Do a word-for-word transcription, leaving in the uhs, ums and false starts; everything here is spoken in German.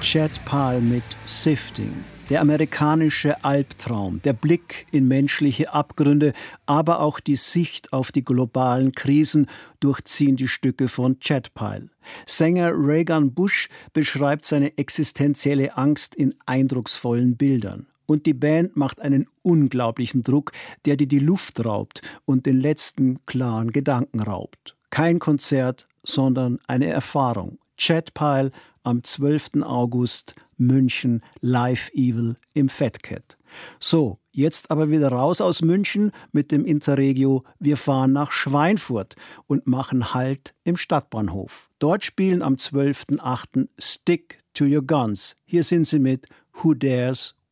Chad Pile mit Sifting. Der amerikanische Albtraum, der Blick in menschliche Abgründe, aber auch die Sicht auf die globalen Krisen durchziehen die Stücke von Chad Pile. Sänger Reagan Bush beschreibt seine existenzielle Angst in eindrucksvollen Bildern. Und die Band macht einen unglaublichen Druck, der dir die Luft raubt und den letzten klaren Gedanken raubt. Kein Konzert, sondern eine Erfahrung. Chad Pile am zwölften August, München, Live Evil im Fat Cat. So, jetzt aber wieder raus aus München mit dem Interregio. Wir fahren nach Schweinfurt und machen Halt im Stadtbahnhof. Dort spielen am zwölften achten Stick to Your Guns. Hier sind sie mit Who Dares